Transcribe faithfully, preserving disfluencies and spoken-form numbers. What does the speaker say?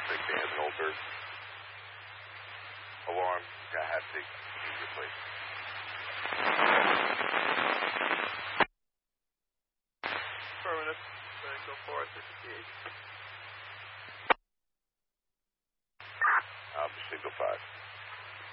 six, Anthony Oldberg. Alarm, Tallahassee, immediate, please. Affirmative. Go four sixty-eight.